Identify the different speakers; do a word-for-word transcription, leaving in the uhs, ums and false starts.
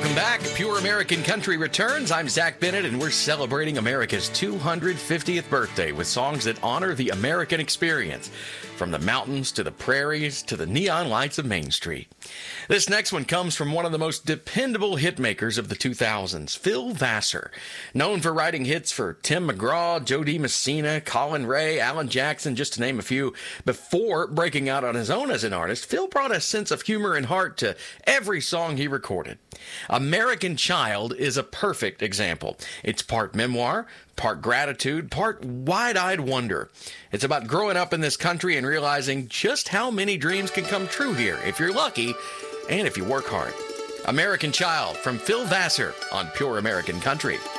Speaker 1: Welcome back. Pure American Country returns. I'm Zach Bennett, and we're celebrating America's two hundred fiftieth birthday with songs that honor the American experience, from the mountains to the prairies to the neon lights of Main Street. This next one comes from one of the most dependable hitmakers of the two thousands, Phil Vassar. Known for writing hits for Tim McGraw, Joe DiMessina, Colin Ray, Alan Jackson, just to name a few. Before breaking out on his own as an artist, Phil brought a sense of humor and heart to every song he recorded. American Child is a perfect example. It's part memoir, part gratitude, part wide-eyed wonder. It's about growing up in this country and realizing just how many dreams can come true here if you're lucky and if you work hard. American Child from Phil Vassar on Pure American Country.